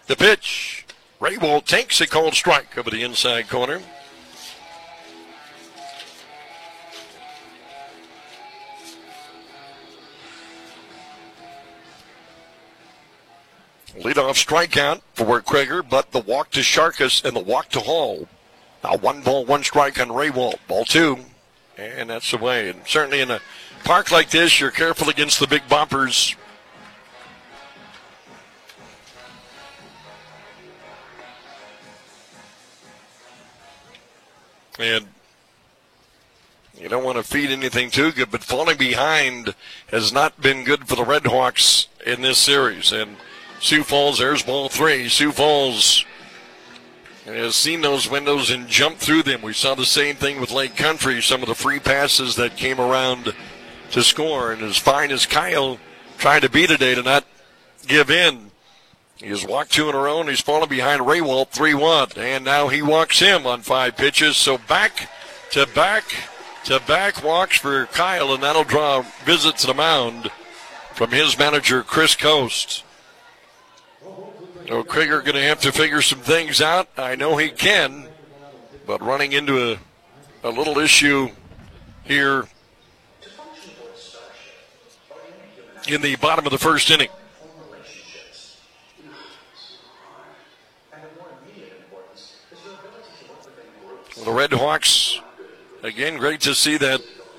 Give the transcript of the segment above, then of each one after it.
The pitch. Raywalt takes a called strike over the inside corner. Leadoff strikeout for Krieger, but the walk to Sharkus and the walk to Hall. Now 1 ball, 1 strike on Raywalt. Ball 2. And that's the way. And certainly in a park like this, you're careful against the big bumpers. And you don't want to feed anything too good, but falling behind has not been good for the Red Hawks in this series. And Sioux Falls, there's ball 3. Sioux Falls has seen those windows and jumped through them. We saw the same thing with Lake Country, some of the free passes that came around to score. And as fine as Kyle tried to be today to not give in, he has walked 2 in a row, and he's fallen behind Raywalt 3-1. And now he walks him on 5 pitches. So back to back walks for Kyle, and that'll draw a visit to the mound from his manager, Chris Coast. So Krieger going to have to figure some things out. I know he can, but running into a little issue here in the bottom of the first inning. The Red Hawks, again, great to see that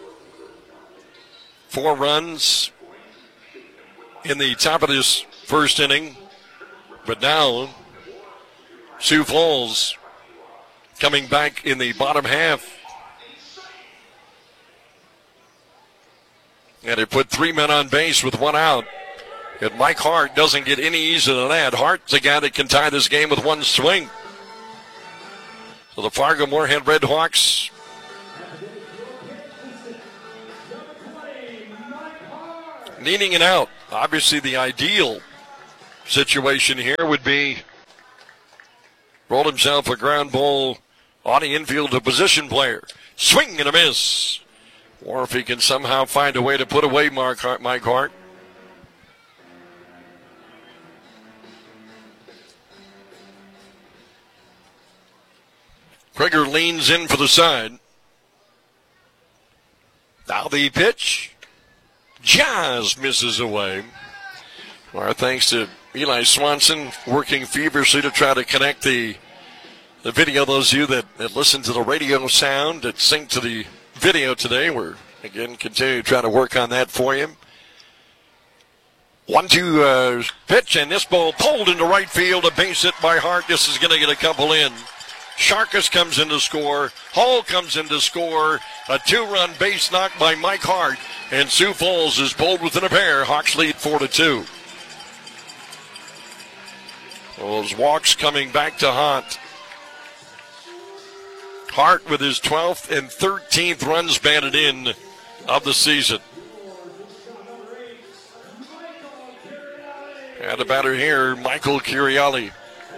4 runs in the top of this first inning. But now, Sioux Falls coming back in the bottom half. And they put 3 men on base with 1 out. And Mike Hart doesn't get any easier than that. Hart's the guy that can tie this game with 1 swing. So the Fargo-Moorhead Red Hawks needing an out. Obviously the ideal situation here would be roll himself a ground ball on the infield to position player. Swing and a miss. Or if he can somehow find a way to put away Mike Hart. Krieger leans in for the side. Now the pitch. Just misses away. Our thanks to Eli Swanson working feverishly to try to connect the video. Those of you that listen to the radio sound, that sync to the video today, we're again continue to try to work on that for you. 1-2 pitch, and this ball pulled into right field, a base hit by Hart. This is going to get a couple in. Sharkus comes in to score. Hall comes in to score. A 2-run base knock by Mike Hart, and Sioux Falls is pulled within a pair. Hawks lead 4-2. Those walks coming back to haunt. Hart with his 12th and 13th runs batted in of the season. And the batter here, Michael Curiali.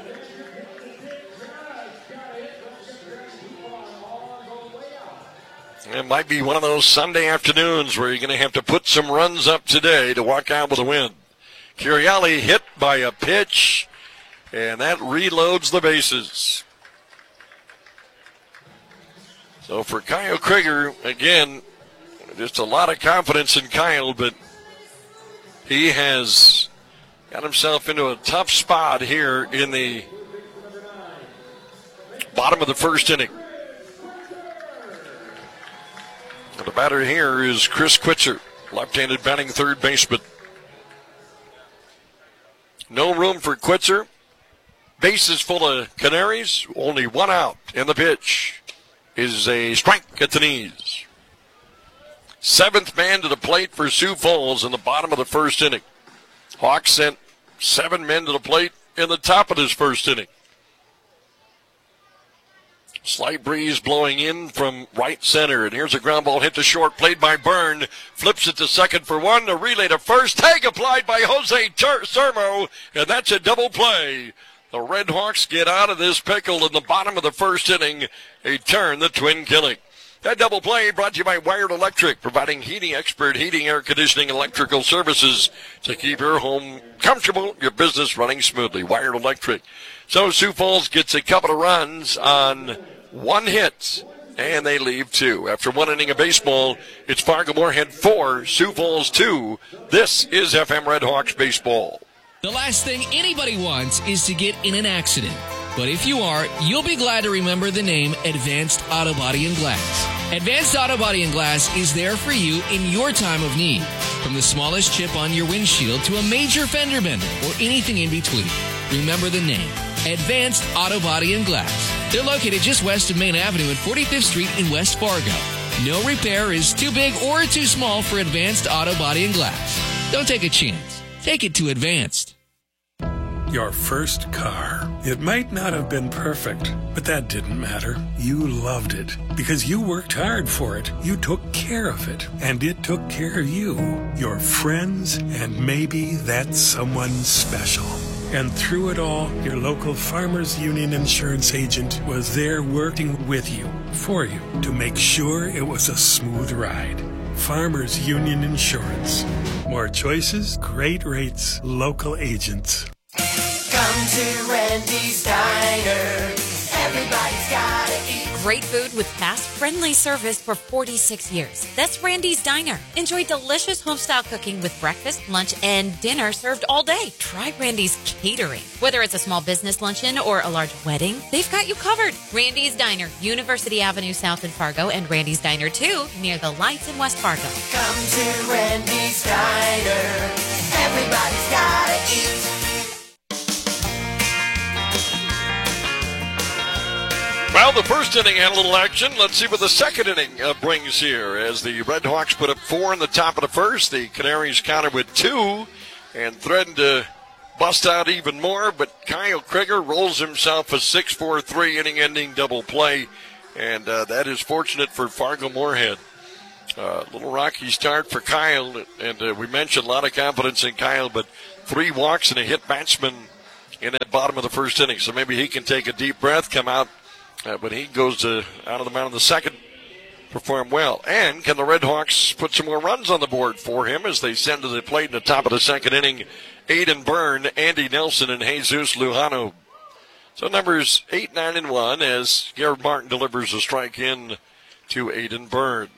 It might be one of those Sunday afternoons where you're going to have to put some runs up today to walk out with a win. Curiali hit by a pitch, and that reloads the bases. So for Kyle Krieger, again, just a lot of confidence in Kyle, but he has got himself into a tough spot here in the bottom of the first inning. The batter here is Chris Quitzer, left-handed batting third baseman. No room for Quitzer. Bases full of Canaries. Only 1 out. And the pitch is a strike at the knees. 7th man to the plate for Sioux Falls in the bottom of the first inning. Hawks sent 7 men to the plate in the top of this first inning. Slight breeze blowing in from right center. And here's a ground ball hit to short, played by Byrne. Flips it to second for 1. A relay to first. Tag applied by Jose Sermo. And that's a double play. The Red Hawks get out of this pickle in the bottom of the first inning. They turn the Twin killing. That double play brought to you by Wired Electric, providing expert heating, air conditioning, electrical services to keep your home comfortable, your business running smoothly. Wired Electric. So Sioux Falls gets a couple of runs on one hit, and they leave two. After one inning of baseball, it's Fargo-Moorhead 4, Sioux Falls 2. This is FM Red Hawks baseball. The last thing anybody wants is to get in an accident. But if you are, you'll be glad to remember the name Advanced Auto Body and Glass. Advanced Auto Body and Glass is there for you in your time of need. From the smallest chip on your windshield to a major fender bender or anything in between. Remember the name, Advanced Auto Body and Glass. They're located just west of Main Avenue at 45th Street in West Fargo. No repair is too big or too small for Advanced Auto Body and Glass. Don't take a chance. Take it to Advanced. Your first car. It might not have been perfect, but that didn't matter. You loved it because you worked hard for it. You took care of it, and it took care of you, your friends, and maybe that someone special. And through it all, your local Farmers Union insurance agent was there working with you, for you, to make sure it was a smooth ride. Farmers Union Insurance. More choices, great rates, local agents. Come to Randy's Diner. Everybody's gotta eat. Great food with fast, friendly service for 46 years. That's Randy's Diner. Enjoy delicious home-style cooking with breakfast, lunch, and dinner served all day. Try Randy's Catering. Whether it's a small business luncheon or a large wedding, they've got you covered. Randy's Diner, University Avenue South in Fargo, and Randy's Diner 2 near the lights in West Fargo. Come to Randy's Diner. Everybody's gotta eat. Well, the first inning had a little action. Let's see what the second inning brings here. As the Red Hawks put up 4 in the top of the first, the Canaries countered with 2 and threatened to bust out even more. But Kyle Krieger rolls himself a 6-4 3-inning-ending double play, and that is fortunate for Fargo-Moorhead. Little rocky start for Kyle, and we mentioned a lot of confidence in Kyle, but 3 walks and a hit batsman in the bottom of the first inning. So maybe he can take a deep breath, come out. But he goes out of the mound in the second, perform well. And can the Red Hawks put some more runs on the board for him as they send to the plate in the top of the second inning Aiden Byrne, Andy Nelson, and Jesus Lujano. So numbers 8, 9, and 1 as Garrett Martin delivers a strike in to Aiden Byrne.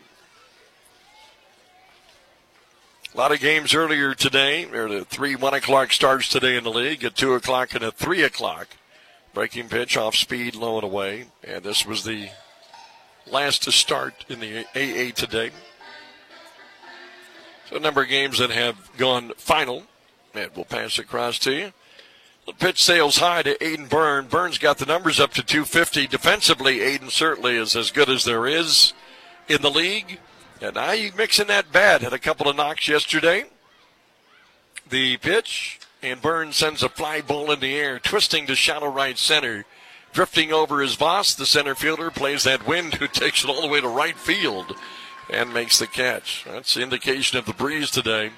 A lot of games earlier today. There are the 3 1 o'clock starts today in the league, a 2 o'clock and a 3 o'clock. Breaking pitch off speed, low and away. And this was the last to start in the AA today. So a number of games that have gone final. And we'll pass across to you. The pitch sails high to Aiden Byrne. Byrne's got the numbers up to 250. Defensively, Aiden certainly is as good as there is in the league. And now you mix in that bat. Had a couple of knocks yesterday. The pitch. And Byrne sends a fly ball in the air, twisting to shallow right center. Drifting over is Voss, the center fielder, plays that wind, who takes it all the way to right field and makes the catch. That's the indication of the breeze today.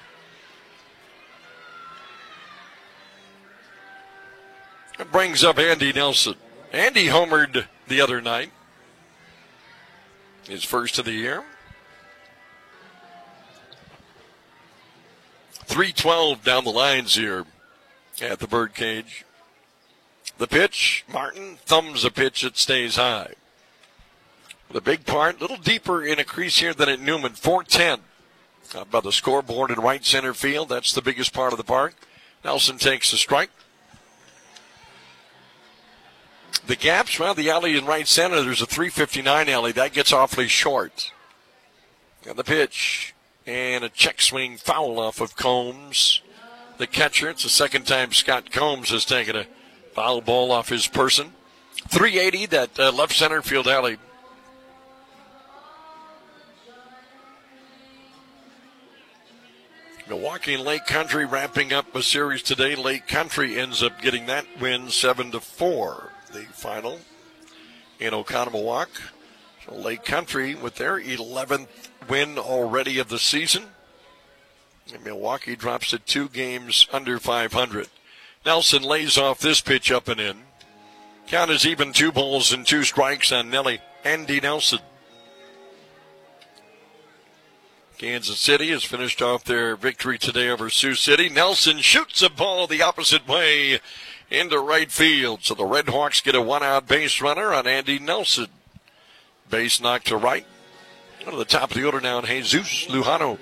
That brings up Andy Nelson. Andy homered the other night. His first of the year. 3:12 down the lines here at the Birdcage. The pitch, Martin thumbs a pitch that stays high. The big part, a little deeper in a crease here than at Newman, 410. By the scoreboard in right center field, that's the biggest part of the park. Nelson takes the strike. The gaps, well, the alley in right center, there's a 359 alley. That gets awfully short. And the pitch, and a check swing foul off of Combs, the catcher. It's the second time Scott Combs has taken a foul ball off his person. 380, that left center field alley. Milwaukee and Lake Country wrapping up a series today. Lake Country ends up getting that win 7-4. The final in Oconomowoc. So Lake Country with their 11th win already of the season. And Milwaukee drops to 2 games under 500. Nelson lays off this pitch up and in. Count is even, 2 balls and 2 strikes on Nelly. Andy Nelson. Kansas City has finished off their victory today over Sioux City. Nelson shoots a ball the opposite way into right field. So the Red Hawks get a one-out base runner on Andy Nelson. Base knocked to right. Go to the top of the order now, Jesus Lujano.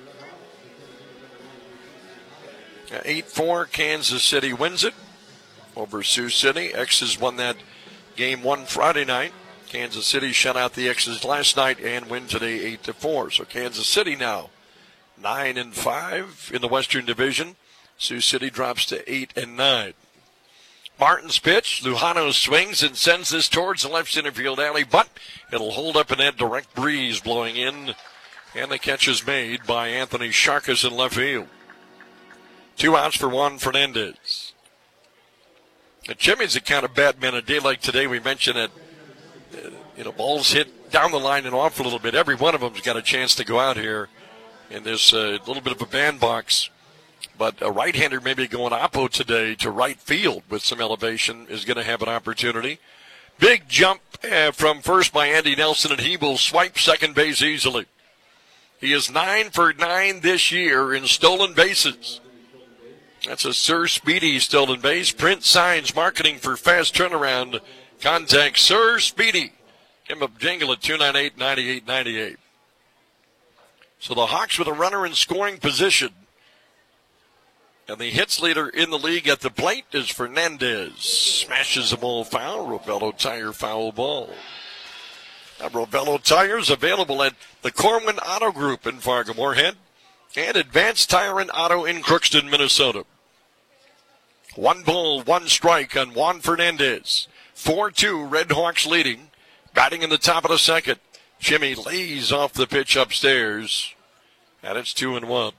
8-4, Kansas City wins it over Sioux City. X's won that game one Friday night. Kansas City shut out the X's last night and win today 8-4. So Kansas City now 9-5 in the Western Division. Sioux City drops to 8-9. Martin's pitch. Lujano swings and sends this towards the left center field alley, but it'll hold up in that direct breeze blowing in. And the catch is made by Anthony Sharkus in left field. 2 outs for Juan Fernandez. And Jimmy's a kind of bad man. A day like today, we mentioned that balls hit down the line and off a little bit. Every one of them's got a chance to go out here in this little bit of a bandbox. But a right-hander maybe going oppo today to right field with some elevation is going to have an opportunity. Big jump from first by Andy Nelson, and he will swipe second base easily. He is 9 for 9 this year in stolen bases. That's a Sir Speedy stolen base. Print signs marketing for fast turnaround. Contact Sir Speedy. Give him a jingle at 298-9898. So the Hawks with a runner in scoring position. And the hits leader in the league at the plate is Fernandez. Smashes the ball foul. Rovello Tire foul ball. Now Rovello Tires available at the Corwin Auto Group in Fargo-Moorhead and Advanced Tire and Auto in Crookston, Minnesota. 1 ball, 1 strike on Juan Fernandez. 4-2, Red Hawks leading. Batting in the top of the second. Jimmy lays off the pitch upstairs. And it's 2-1.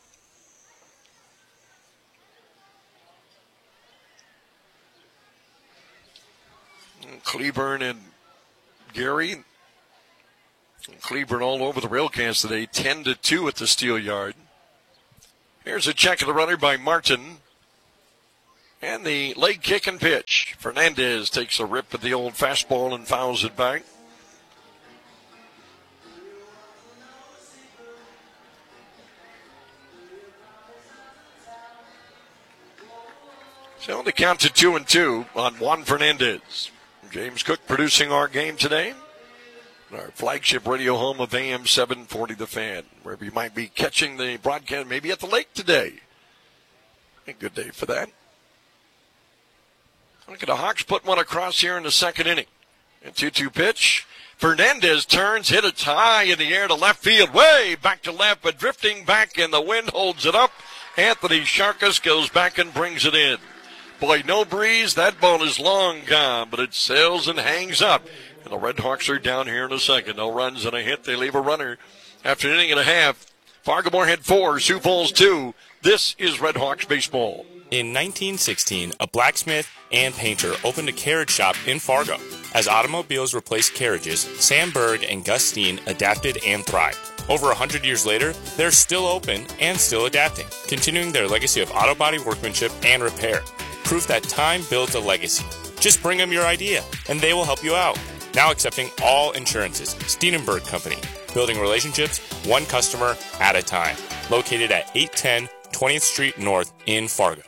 Cleburne and Gary. Cleburne all over the railcast today. 10-2 at the Steel Yard. Here's a check of the runner by Martin. And the leg kick and pitch. Fernandez takes a rip at the old fastball and fouls it back. So the count to 2-2 on Juan Fernandez. James Cook producing our game today. Our flagship radio home of AM 740 The Fan, wherever you might be catching the broadcast, maybe at the lake today. A good day for that. Look at the Hawks put one across here in the second inning. A 2-2 pitch. Fernandez turns, hit it high in the air to left field, way back to left, but drifting back, and the wind holds it up. Anthony Sharkus goes back and brings it in. Boy, no breeze. That ball is long gone, but it sails and hangs up. And the Red Hawks are down here in a second. No runs and a hit. They leave a runner after an inning and a half. Fargo-Moorhead 4, Sioux Falls 2. This is Red Hawks baseball. In 1916, a blacksmith and painter opened a carriage shop in Fargo. As automobiles replaced carriages, Sam Berg and Gus Steen adapted and thrived. Over 100 years later, they're still open and still adapting, continuing their legacy of auto body workmanship and repair. Proof that time builds a legacy. Just bring them your idea, and they will help you out. Now accepting all insurances. Steenenberg Company. Building relationships, one customer at a time. Located at 810 20th Street North in Fargo.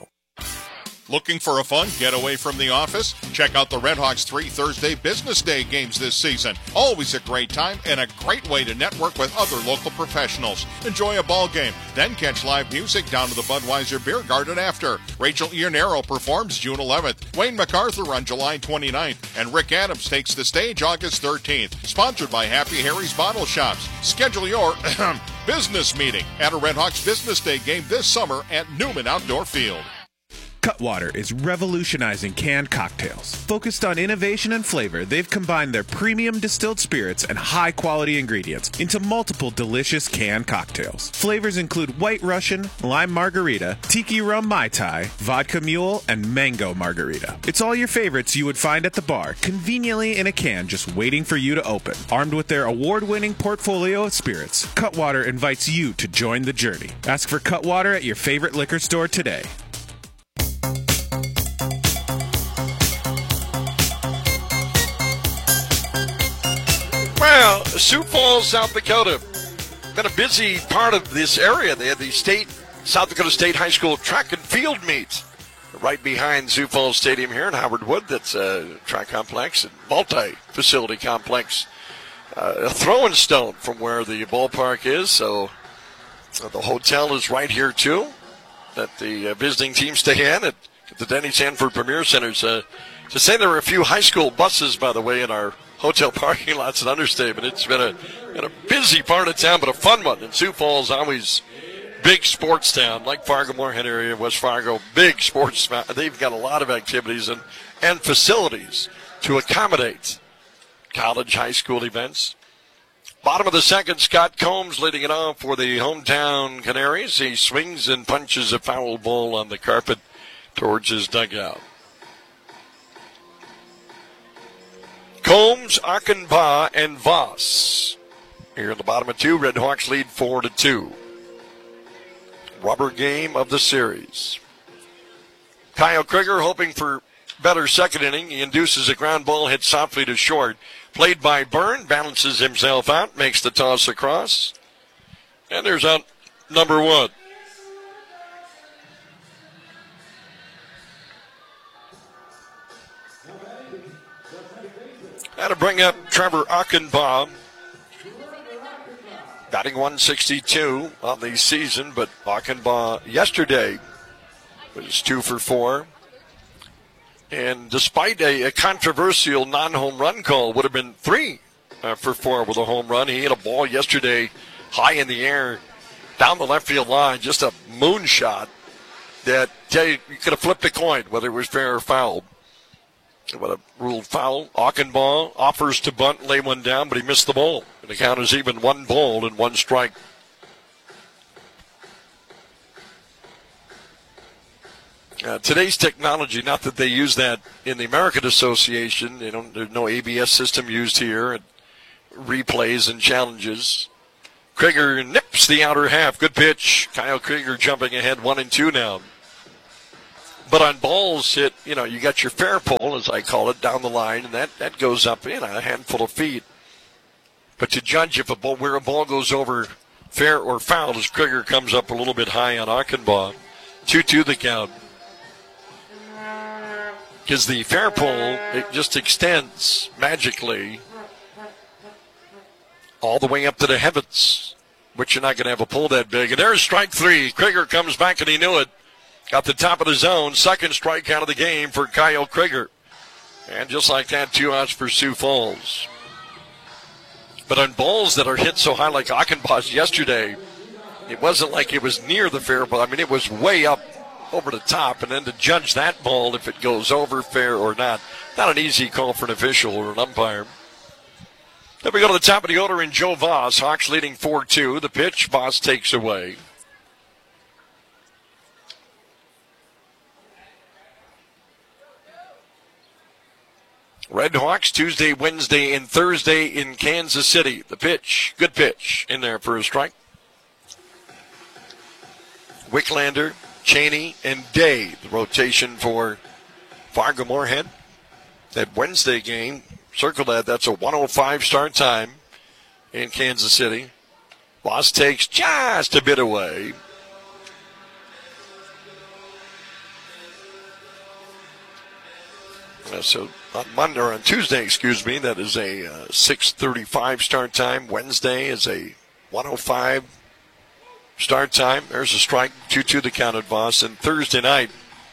Looking for a fun getaway from the office? Check out the Red Hawks 3 Thursday Business Day games this season. Always a great time and a great way to network with other local professionals. Enjoy a ball game, then catch live music down to the Budweiser Beer Garden after. Rachel Iannero performs June 11th, Wayne MacArthur on July 29th, and Rick Adams takes the stage August 13th. Sponsored by Happy Harry's Bottle Shops. Schedule your business meeting at a Red Hawks Business Day game this summer at Newman Outdoor Field. Cutwater is revolutionizing canned cocktails. Focused on innovation and flavor, they've combined their premium distilled spirits and high-quality ingredients into multiple delicious canned cocktails. Flavors include White Russian, Lime Margarita, Tiki Rum Mai Tai, Vodka Mule, and Mango Margarita. It's all your favorites you would find at the bar, conveniently in a can just waiting for you to open. Armed with their award-winning portfolio of spirits, Cutwater invites you to join the journey. Ask for Cutwater at your favorite liquor store today. Well, Sioux Falls, South Dakota. been a busy part of this area. They had the South Dakota State High School track and field meet right behind Sioux Falls Stadium here in Howard Wood. That's a track complex and multi-facility complex. A throwing stone from where the ballpark is, so the hotel is right here too that the visiting teams stay in at the Denny Sanford Premier Center. To say there were a few high school buses, by the way, in our hotel parking lot's an understatement. It's been a busy part of town, but a fun one. And Sioux Falls always big sports town, like Fargo-Moorhead area, West Fargo, big sports. They've got a lot of activities and facilities to accommodate college, high school events. Bottom of the second, Scott Combs leading it off for the hometown Canaries. He swings and punches a foul ball on the carpet towards his dugout. Combs, Achenbach, and Voss. Here in the bottom of two, Red Hawks lead 4-2. Rubber game of the series. Kyle Krieger hoping for better second inning. He induces a ground ball hit softly to short. Played by Byrne, balances himself out, makes the toss across. And there's out number one. That'll bring up Trevor Achenbach. Batting 162 on the season, but Achenbach yesterday was 2 for 4. And despite a controversial non-home run call, would have been 3 for 4 with a home run. He hit a ball yesterday high in the air down the left field line, just a moonshot that you could have flipped a coin whether it was fair or foul. What a ruled foul. Achenbach offers to bunt, lay one down, but he missed the ball. And the count is even 1 ball and 1 strike. Today's technology, not that they use that in the American Association, there's no ABS system used here, and replays and challenges. Krieger nips the outer half. Good pitch. Kyle Krieger jumping ahead 1-2 now. But on balls hit, you got your fair pole, as I call it, down the line, and that goes up a handful of feet. But to judge if where a ball goes over fair or foul, as Krieger comes up a little bit high on Achenbach. 2-2 the count. Because the fair pole, it just extends magically all the way up to the heavens, which you're not going to have a pole that big. And there's strike 3. Krieger comes back, and he knew it. Got the top of the zone. Second strikeout of the game for Kyle Krieger. And just like that, 2 outs for Sioux Falls. But on balls that are hit so high like Achenbach's yesterday, it wasn't like it was near the fair ball. I mean, it was way up over the top. And then to judge that ball, if it goes over fair or not an easy call for an official or an umpire. Then we go to the top of the order in Joe Voss. Hawks leading 4-2. The pitch, Voss takes away. Red Hawks Tuesday, Wednesday, and Thursday in Kansas City. The pitch, good pitch in there for a strike. Wicklander, Cheney, and Day, the rotation for Fargo-Moorhead. That Wednesday game, circle that, that's a 1:05 start time in Kansas City. Voss takes just a bit away. So on Tuesday, that is a 6:35 start time. Wednesday is a 1:05 start time. There's a strike, 2-2 the count at Voss. And Thursday night,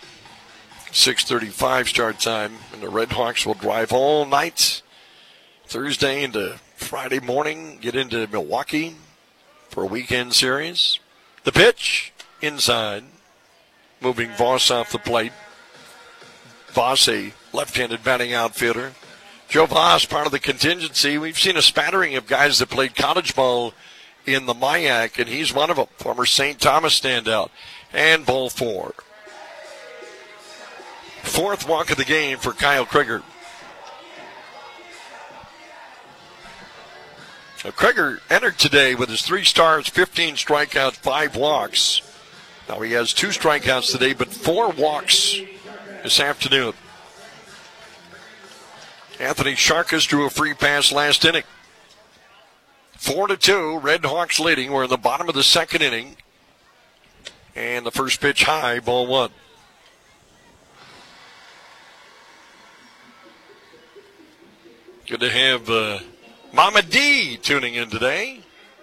6:35 start time. And the Red Hawks will drive all night Thursday into Friday morning, get into Milwaukee for a weekend series. The pitch, inside, moving Voss off the plate. Voss, a left-handed batting outfielder. Joe Voss, part of the contingency. We've seen a spattering of guys that played college ball in the MIAC, and he's one of them. Former St. Thomas standout. And ball 4. 4th walk of the game for Kyle Krieger. Now, Krieger entered today with his 3 starts, 15 strikeouts, 5 walks. Now he has 2 strikeouts today, but 4 walks this afternoon. Anthony Sharkus drew a free pass last inning. 4-2, Red Hawks leading. We're in the bottom of the second inning. And the first pitch high, ball one. Good to have Mama D tuning in today.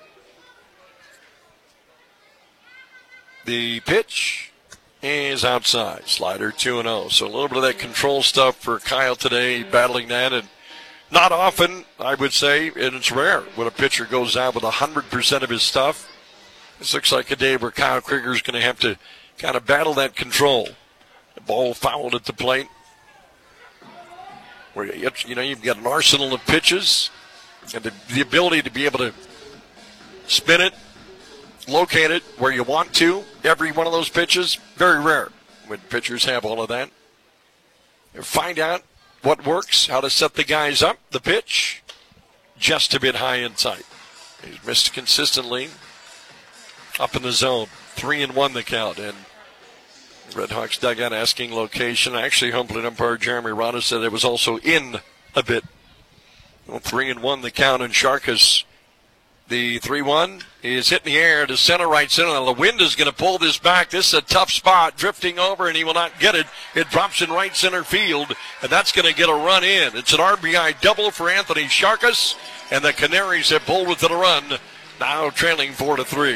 The pitch is outside. Slider 2-0. So a little bit of that control stuff for Kyle today, battling that. And not often, I would say, and it's rare when a pitcher goes out with 100% of his stuff. This looks like a day where Kyle Krieger is going to have to kind of battle that control. The ball fouled at the plate. Where you've got an arsenal of pitches and the ability to be able to spin it, locate it where you want to. Every one of those pitches, very rare when pitchers have all of that. You find out what works, how to set the guys up. The pitch, just a bit high inside. He's missed consistently up in the zone. 3-1 the count. And Red Hawks dugout asking location. Actually, home plate umpire Jeremy Rada said it was also in a bit. Well, 3-1 the count, and Sharkus, the 3-1, is hitting the air to center, right center. Now the wind is going to pull this back. This is a tough spot, drifting over, and he will not get it. It drops in right center field, and that's going to get a run in. It's an RBI double for Anthony Sharkus, and the Canaries have pulled within a run, now trailing 4-3.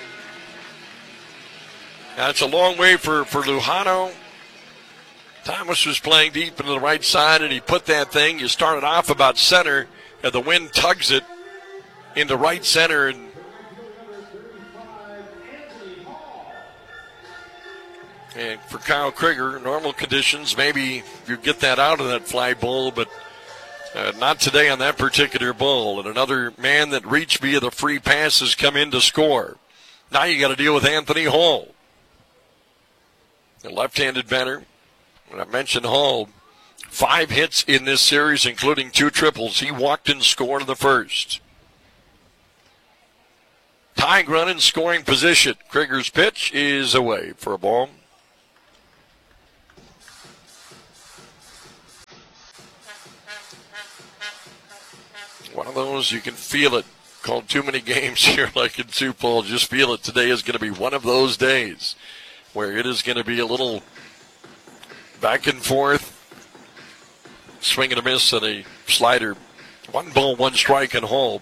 Now it's a long way for Lujano. Thomas was playing deep into the right side, and he put that thing. You started off about center, and the wind tugs it into right center. And for Kyle Krieger, normal conditions, maybe you get that out of that fly ball, but not today on that particular ball. And another man that reached via the free pass has come in to score. Now you got to deal with Anthony Hall. The left-handed batter. When I mentioned Hall, 5 hits in this series, including 2 triples. He walked and scored in the first. Tying run in scoring position. Krieger's pitch is away for a ball. One of those, you can feel it. Called too many games here like in Sioux Falls. Just feel it. Today is going to be one of those days where it is going to be a little back and forth. Swing and a miss and a slider. 1 ball, 1 strike and Hall.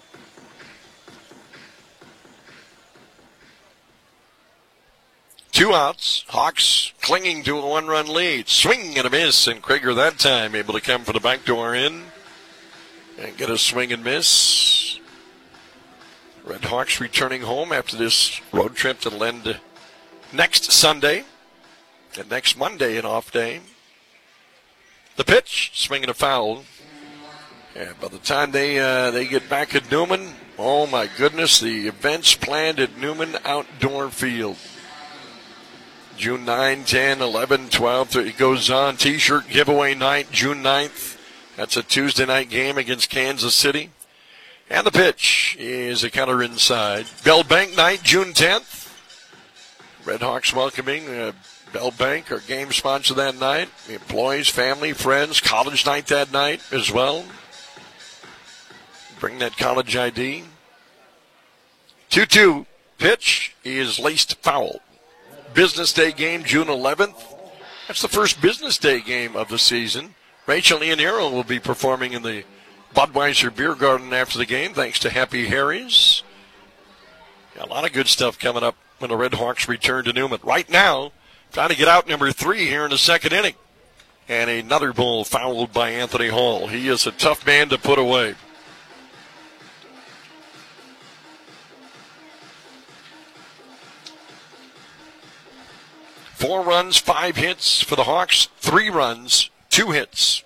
Two outs. Hawks clinging to a 1-run lead. Swing and a miss, and Krieger that time able to come for the backdoor in and get a swing and miss. Red Hawks returning home after this road trip that'll end next Sunday, and next Monday an off day. The pitch, swing and a foul. And by the time they get back at Newman, oh my goodness, the events planned at Newman Outdoor Field. June 9, 10, 11, 12, it goes on. T-shirt giveaway night, June 9th. That's a Tuesday night game against Kansas City. And the pitch is a counter inside. Bell Bank night, June 10th. Red Hawks welcoming Bell Bank, our game sponsor that night. The employees, family, friends, college night that night as well. Bring that college ID. 2-2 pitch is laced foul. Business Day game, June 11th. That's the first business day game of the season. Rachel Iannero will be performing in the Budweiser Beer Garden after the game, thanks to Happy Harry's. A lot of good stuff coming up when the Red Hawks return to Newman. Right now, trying to get out number 3 here in the second inning. And another ball fouled by Anthony Hall. He is a tough man to put away. Four runs, 5 hits for the Hawks. 3 runs, 2 hits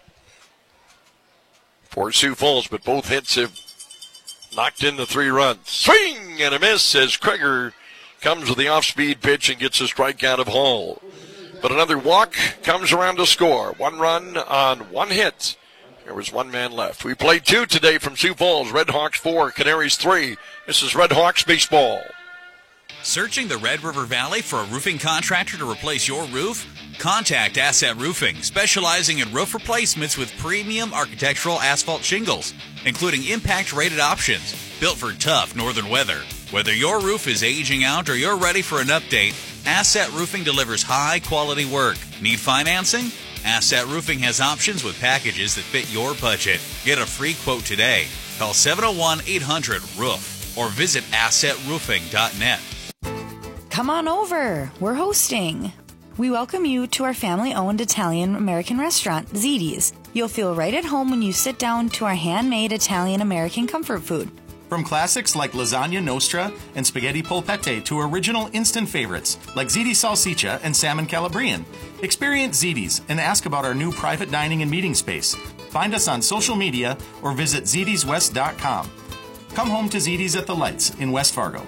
for Sioux Falls, but both hits have knocked in the 3 runs. Swing and a miss as Krieger comes with the off-speed pitch and gets a strikeout of Hall. But another walk comes around to score. 1 run on 1 hit. There was 1 man left. We played 2 today from Sioux Falls. Red Hawks 4, Canaries 3. This is Red Hawks baseball. Searching the Red River Valley for a roofing contractor to replace your roof? Contact Asset Roofing, specializing in roof replacements with premium architectural asphalt shingles, including impact-rated options, built for tough northern weather. Whether your roof is aging out or you're ready for an update, Asset Roofing delivers high-quality work. Need financing? Asset Roofing has options with packages that fit your budget. Get a free quote today. Call 701-800-ROOF or visit assetroofing.net. Come on over. We're hosting. We welcome you to our family-owned Italian-American restaurant, Ziti's. You'll feel right at home when you sit down to our handmade Italian-American comfort food. From classics like lasagna nostra and spaghetti polpette to original instant favorites like ziti salsiccia and salmon calabrian. Experience Ziti's and ask about our new private dining and meeting space. Find us on social media or visit zitiswest.com. Come home to Ziti's at the Lights in West Fargo.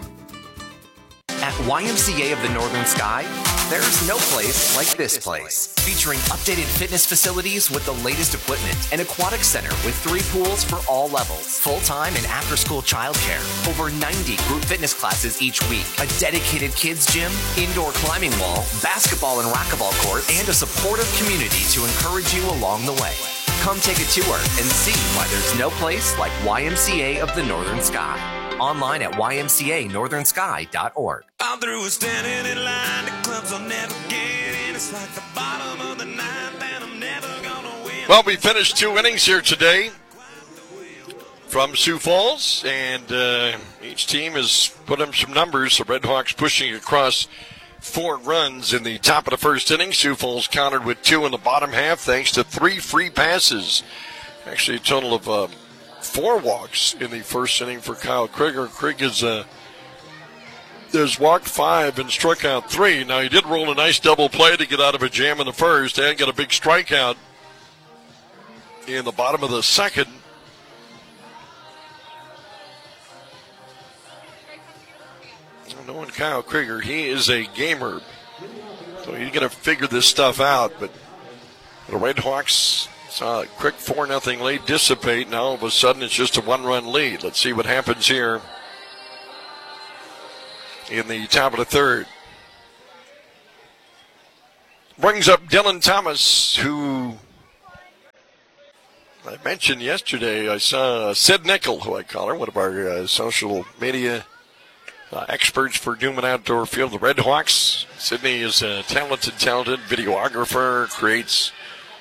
At YMCA of the Northern Sky, there's no place like this place. Featuring updated fitness facilities with the latest equipment, an aquatic center with 3 pools for all levels, full-time and after-school childcare, over 90 group fitness classes each week, a dedicated kids gym, indoor climbing wall, basketball and racquetball courts, and a supportive community to encourage you along the way. Come take a tour and see why there's no place like YMCA of the Northern Sky. Online at ymcanorthernsky.org. I'm through with standing in line. The clubs I'll never get in. It's like the bottom of the ninth, and I'm never gonna win. Well, we finished 2 innings here today from Sioux Falls, and each team has put up some numbers. The Red Hawks pushing across 4 runs in the top of the first inning. Sioux Falls countered with 2 in the bottom half thanks to 3 free passes. Actually, a total of 4 walks in the first inning for Kyle Krieger. Krieger has walked 5 and struck out 3. Now, he did roll a nice double play to get out of a jam in the first and get a big strikeout in the bottom of the second. Knowing Kyle Krieger, he is a gamer, so he's going to figure this stuff out. But the Red Hawks saw a quick 4-0 lead dissipate. Now all of a sudden it's just a 1-run lead. Let's see what happens here in the top of the third. Brings up Dylan Thomas, who I mentioned yesterday. I saw Sid Nickel, who I call her, one of our social media experts for Newman Outdoor Field. The Red Hawks. Sydney is a talented videographer, creates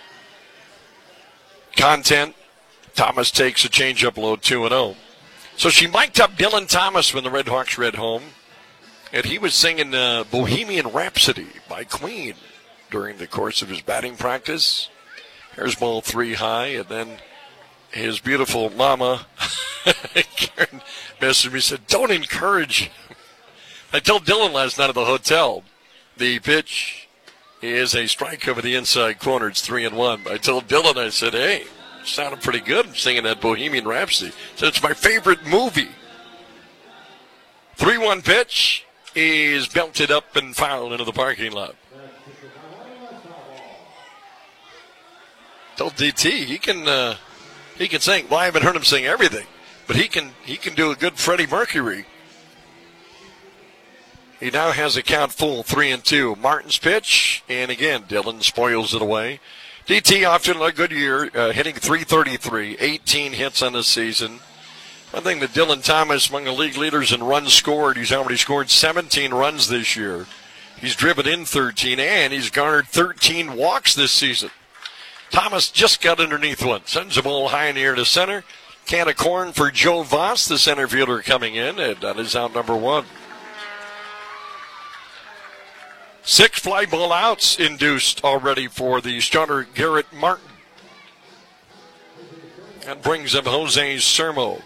content. Thomas takes a changeup low 2-0. So she mic'd up Dylan Thomas when the Red Hawks read home, and he was singing Bohemian Rhapsody by Queen during the course of his batting practice. Here's ball 3 high, and then his beautiful mama, Karen, messaged me, said, don't encourage him. I told Dylan last night at the hotel, the pitch is a strike over the inside corner. It's 3-1. I told Dylan, I said, hey, sounded pretty good. I'm singing that Bohemian Rhapsody. So it's my favorite movie. 3-1 pitch is belted up and fouled into the parking lot. Told DT he can sing. Well, I haven't heard him sing everything, but he can do a good Freddie Mercury. He now has a count full, 3-2. Martin's pitch, and again, Dylan spoils it away. DT off to a good year, hitting .333, 18 hits on the season. One thing that Dylan Thomas, among the league leaders in runs scored, he's already scored 17 runs this year. He's driven in 13, and he's garnered 13 walks this season. Thomas just got underneath one. Sends the ball high in the air to center. Can of corn for Joe Voss, the center fielder, coming in, and that is out number 1. 6 fly ball outs induced already for the starter Garrett Martin. That brings up Jose Sermo.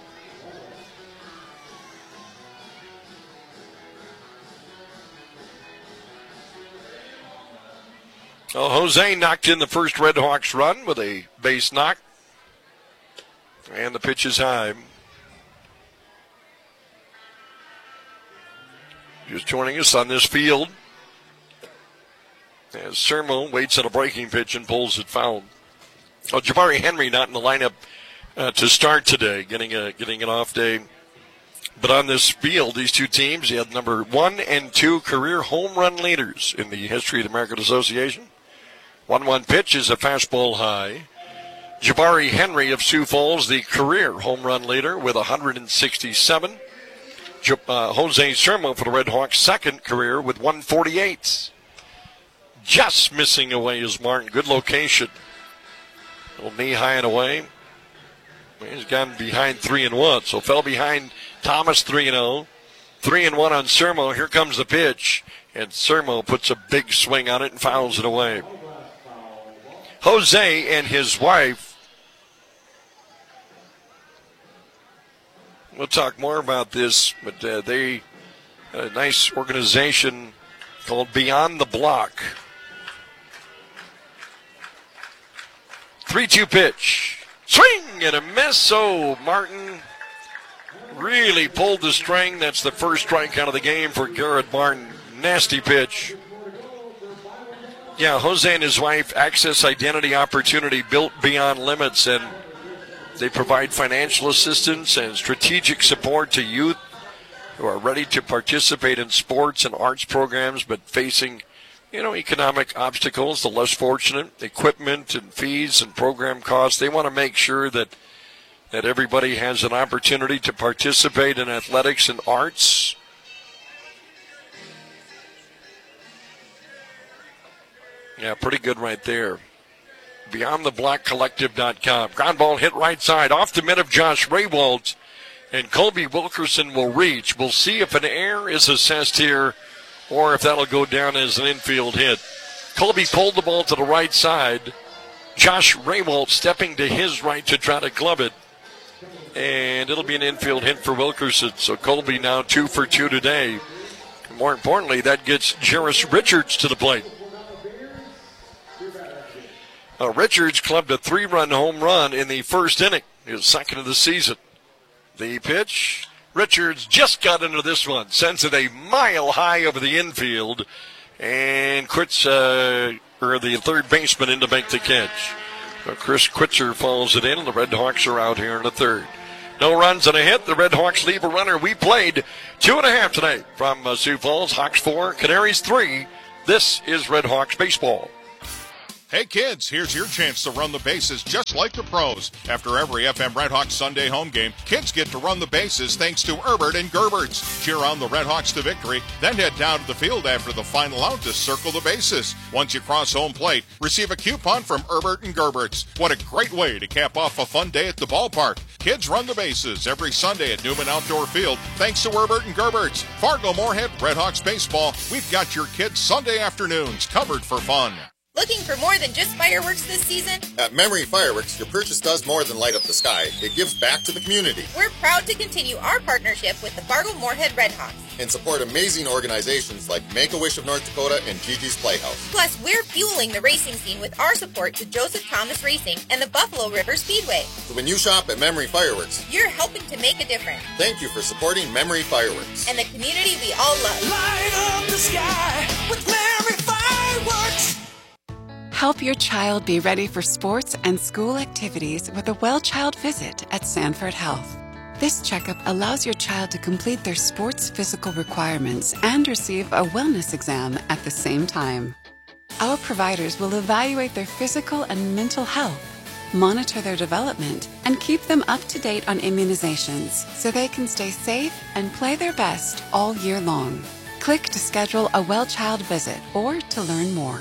Well, Jose knocked in the first Red Hawks run with a base knock. And the pitch is high. Just joining us on this field as Sermo waits on a breaking pitch and pulls it foul. Oh, Jabari Henry not in the lineup to start today, getting an off day. But on this field, these two teams, you had number 1 and 2 career home run leaders in the history of the American Association. 1-1 pitch is a fastball high. Jabari Henry of Sioux Falls, the career home run leader with 167. Jose Sermo for the Red Hawks, second career with 148. Just missing away is Martin. Good location. Little knee high and away. He's gone behind 3-1, so fell behind Thomas 3-0. 3-1 on Sermo. Here comes the pitch, and Sermo puts a big swing on it and fouls it away. Jose and his wife. We'll talk more about this, but they a nice organization called Beyond the Block. 3-2 pitch. Swing and a miss. Oh, Martin really pulled the string. That's the first strikeout of the game for Garrett Martin. Nasty pitch. Yeah, Jose and his wife, Access Identity Opportunity, built beyond limits, and they provide financial assistance and strategic support to youth who are ready to participate in sports and arts programs but facing, economic obstacles, the less fortunate, equipment and fees and program costs. They want to make sure that everybody has an opportunity to participate in athletics and arts. Yeah, pretty good right there. BeyondTheBlockCollective.com. Ground ball hit right side off the mid of Josh Raywald, and Colby Wilkerson will reach. We'll see if an error is assessed here or if that'll go down as an infield hit. Colby pulled the ball to the right side. Josh Raywald stepping to his right to try to glove it, and it'll be an infield hit for Wilkerson. So Colby now 2 for 2 today. More importantly, that gets Jairus Richards to the plate. Richards clubbed a 3-run home run in the first inning, his second of the season. The pitch, Richards just got into this one, sends it a mile high over the infield, and the third baseman in to make the catch. Chris Quitzer follows it in, and the Red Hawks are out here in the third. No runs and a hit. The Red Hawks leave a runner. We played 2.5 tonight from Sioux Falls. Hawks 4, Canaries 3. This is Red Hawks baseball. Hey kids, here's your chance to run the bases just like the pros. After every FM Red Hawks Sunday home game, kids get to run the bases thanks to Herbert and Gerberts. Cheer on the Red Hawks to victory, then head down to the field after the final out to circle the bases. Once you cross home plate, receive a coupon from Herbert and Gerberts. What a great way to cap off a fun day at the ballpark. Kids run the bases every Sunday at Newman Outdoor Field thanks to Herbert and Gerberts. Fargo-Moorhead Red Hawks baseball, we've got your kids' Sunday afternoons covered for fun. Looking for more than just fireworks this season? At Memory Fireworks, your purchase does more than light up the sky. It gives back to the community. We're proud to continue our partnership with the Fargo-Moorhead Red Hawks and support amazing organizations like Make-A-Wish of North Dakota and Gigi's Playhouse. Plus, we're fueling the racing scene with our support to Joseph Thomas Racing and the Buffalo River Speedway. So when you shop at Memory Fireworks, you're helping to make a difference. Thank you for supporting Memory Fireworks. And the community we all love. Light up the sky with Memory Fireworks. Help your child be ready for sports and school activities with a well-child visit at Sanford Health. This checkup allows your child to complete their sports physical requirements and receive a wellness exam at the same time. Our providers will evaluate their physical and mental health, monitor their development, and keep them up to date on immunizations so they can stay safe and play their best all year long. Click to schedule a well-child visit or to learn more.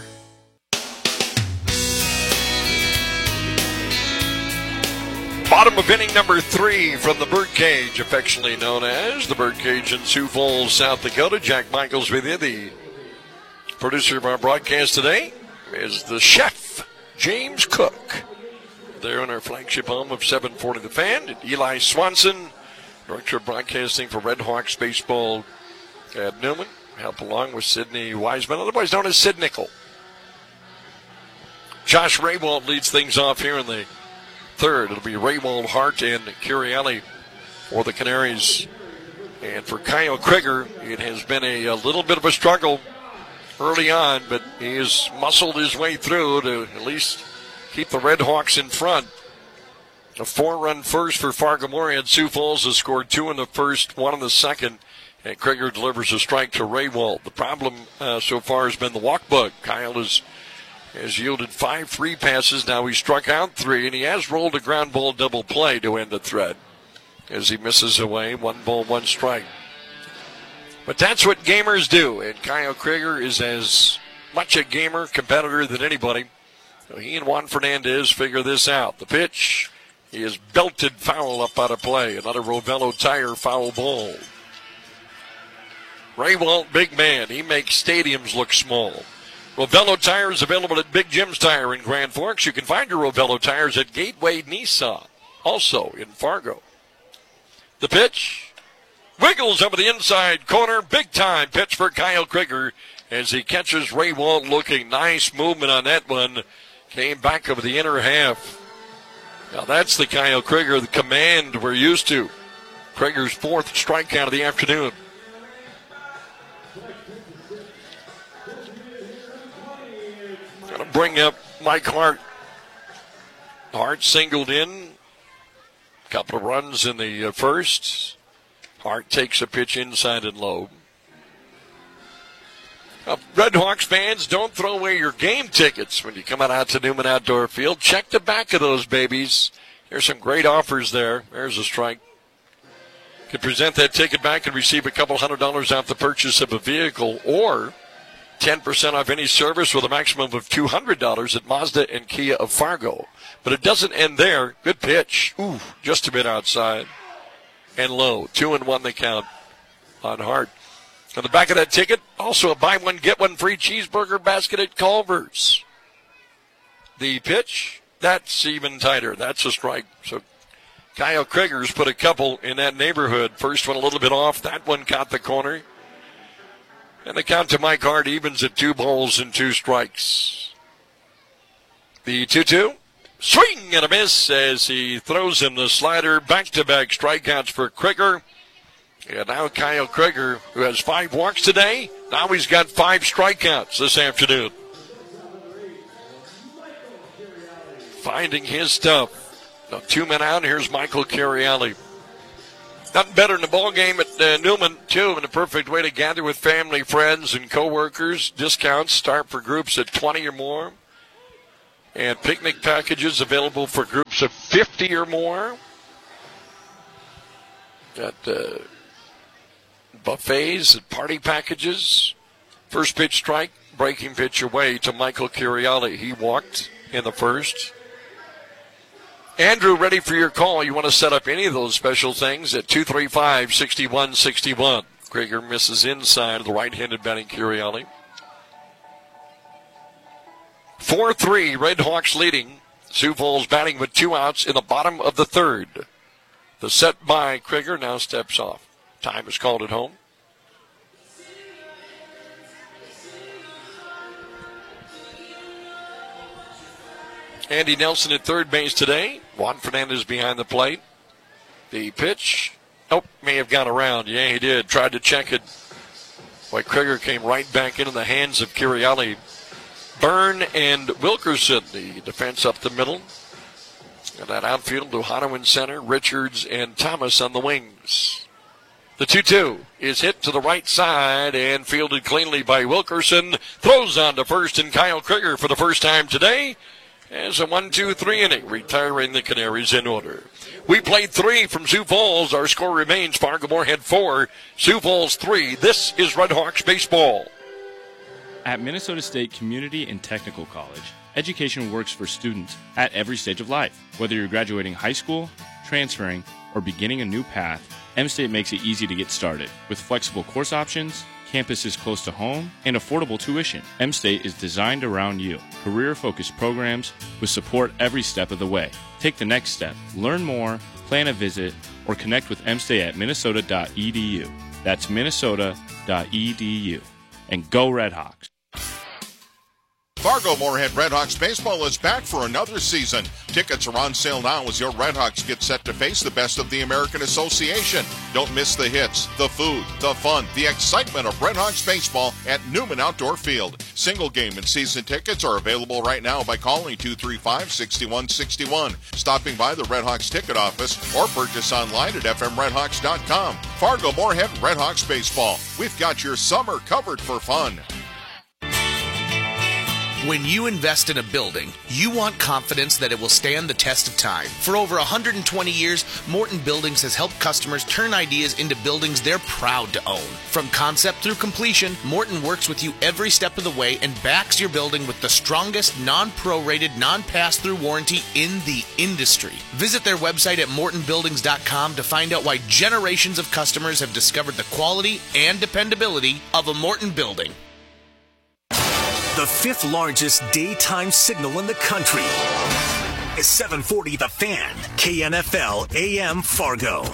Bottom of inning number 3 from the Birdcage, affectionately known as the Birdcage in Sioux Falls, South Dakota. Jack Michaels with you. The producer of our broadcast today is the chef, James Cook. There in our flagship home of 740 The Fan. And Eli Swanson, director of broadcasting for Red Hawks baseball at Newman. Help along with Sidney Wiseman, otherwise known as Sid Nickel. Josh Raywald leads things off here in the third. It'll be Raywald, Hart, and Curielli for the Canaries. And for Kyle Krieger, it has been a little bit of a struggle early on, but he has muscled his way through to at least keep the Red Hawks in front. A 4-run first for Fargo-Moorhead. Sioux Falls has scored 2 in the first, 1 in the second, and Krieger delivers a strike to Raywald. The problem so far has been the walk bug. Kyle has has yielded 5 free passes. Now he struck out 3, and he has rolled a ground ball double play to end the threat as he misses away. 1 ball, 1 strike. But that's what gamers do, and Kyle Krieger is as much a gamer competitor than anybody. So he and Juan Fernandez figure this out. The pitch, he is belted foul up out of play. Another Rovello Tire foul ball. Ray Walt, big man. He makes stadiums look small. Rovello Tires available at Big Jim's Tire in Grand Forks. You can find your Rovello Tires at Gateway Nissan, also in Fargo. The pitch wiggles over the inside corner. Big time pitch for Kyle Krieger as he catches Ray Walt looking. Nice movement on that one. Came back over the inner half. Now that's the Kyle Krieger, the command we're used to. Krieger's 4th strikeout of the afternoon. Going to bring up Mike Hart. Hart singled in. Couple of runs in the first. Hart takes a pitch inside and low. Red Hawks fans, don't throw away your game tickets when you come out to Newman Outdoor Field. Check the back of those babies. There's some great offers there. There's a strike. You can present that ticket back and receive a couple $100 off the purchase of a vehicle, or 10% off any service with a maximum of $200 at Mazda and Kia of Fargo. But it doesn't end there. Good pitch. Ooh, just a bit outside. And low. 2-1 the count on Hart. On the back of that ticket, also a buy one, get one free cheeseburger basket at Culver's. The pitch, that's even tighter. That's a strike. So Kyle Krieger's put a couple in that neighborhood. First one a little bit off. That one caught the corner. And the count to Mike Hart evens at 2 balls and 2 strikes. The 2-2. Swing and a miss as he throws him the slider. Back-to-back strikeouts for Krieger. And now Kyle Krieger, who has 5 walks today, now he's got 5 strikeouts this afternoon. Finding his stuff. Now 2 men out. Here's Michael Cariali. Nothing better than the ball game at Newman, too, and a perfect way to gather with family, friends, and coworkers. Discounts start for groups of 20 or more. And picnic packages available for groups of 50 or more. Got buffets and party packages. First pitch strike, breaking pitch away to Michael Cariali. He walked in the first. Andrew, ready for your call. You want to set up any of those special things at 235-6161. Krieger misses inside the right-handed batting Cariali. 4-3, Red Hawks leading. Sioux Falls batting with 2 outs in the bottom of the 3rd. The set by Krieger now steps off. Time is called at home. Andy Nelson at third base today. Juan Fernandez behind the plate. The pitch. Nope, may have gone around. Yeah, he did. Tried to check it. Boy, Krieger came right back into the hands of Cariali. Byrne and Wilkerson, the defense up the middle. And that outfield, Lujano in center, Richards and Thomas on the wings. The 2-2 is hit to the right side and fielded cleanly by Wilkerson. Throws on to first, and Kyle Krieger for the first time today as a 1-2-3 inning, retiring the Canaries in order. We played 3 from Sioux Falls. Our score remains Fargo-Moorhead 4, Sioux Falls 3. This is Red Hawks baseball. At Minnesota State Community and Technical College, education works for students at every stage of life. Whether you're graduating high school, transferring, or beginning a new path, M-State makes it easy to get started. With flexible course options, campuses close to home, and affordable tuition, M-State is designed around you. Career-focused programs with support every step of the way. Take the next step. Learn more, plan a visit, or connect with M-State at minnesota.edu. That's minnesota.edu. And go Red Hawks. Fargo-Moorhead Red Hawks baseball is back for another season. Tickets are on sale now as your Red Hawks get set to face the best of the American Association. Don't miss the hits, the food, the fun, the excitement of Red Hawks baseball at Newman Outdoor Field. Single game and season tickets are available right now by calling 235-6161, stopping by the Red Hawks ticket office, or purchase online at fmredhawks.com. Fargo-Moorhead Red Hawks baseball. We've got your summer covered for fun. When you invest in a building, you want confidence that it will stand the test of time. For over 120 years, Morton Buildings has helped customers turn ideas into buildings they're proud to own. From concept through completion, Morton works with you every step of the way and backs your building with the strongest non-prorated, non-pass-through warranty in the industry. Visit their website at mortonbuildings.com to find out why generations of customers have discovered the quality and dependability of a Morton building. The fifth largest daytime signal in the country is 740 The Fan, KNFL AM Fargo.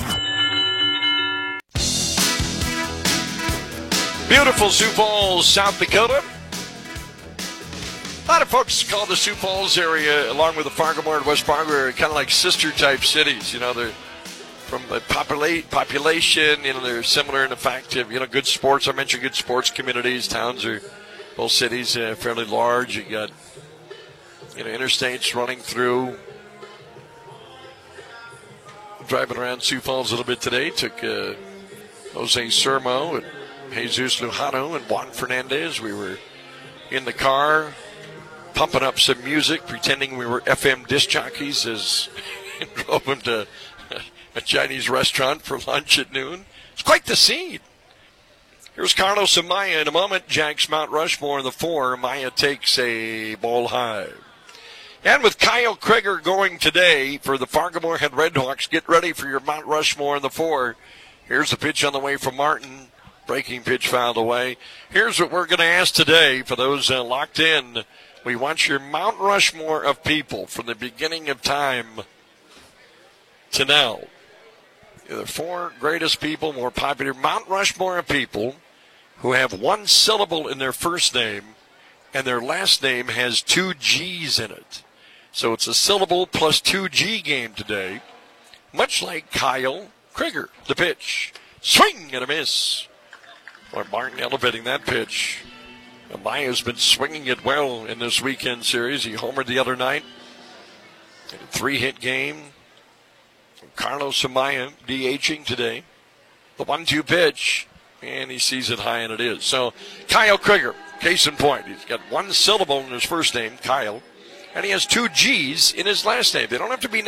Beautiful Sioux Falls, South Dakota. A lot of folks call the Sioux Falls area, along with the Fargo-Moorhead, West Fargo area, kind of like sister-type cities. You know, they're from the population, you know, they're similar in the fact of, you know, good sports. I mentioned good sports communities. Towns are, both cities, fairly large. You got, you know, interstates running through. Driving around Sioux Falls a little bit today. Took Jose Sermo and Jesus Lujano and Juan Fernandez. We were in the car pumping up some music, pretending we were FM disc jockeys as drove them to a Chinese restaurant for lunch at noon. It's quite the scene. Here's Carlos and Maya in a moment. Jack's Mount Rushmore in the 4. Maya takes a ball high. And with Kyle Krieger going today for the Fargo-Moorhead Redhawks, get ready for your Mount Rushmore in the 4. Here's the pitch on the way from Martin. Breaking pitch fouled away. Here's what we're going to ask today for those locked in. We want your Mount Rushmore of people from the beginning of time to now. The 4 greatest people, more popular Mount Rushmore of people who have one syllable in their first name and their last name has 2 G's in it. So it's a syllable plus 2 G game today, much like Kyle Krieger. The pitch. Swing and a miss. Or Martin elevating that pitch. Amaya's been swinging it well in this weekend series. He homered the other night. In a 3-hit game. Carlos Amaya DHing today. The 1-2 pitch. And he sees it high, and it is. So, Kyle Krieger, case in point. He's got one syllable in his first name, Kyle. And he has 2 G's in his last name. They don't have to be